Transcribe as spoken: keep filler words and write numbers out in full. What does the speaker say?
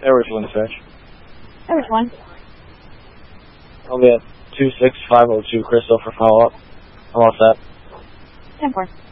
Airways one search. Airways one. I'll be at two six five oh two Crystal for follow-up. I'm all set. ten four.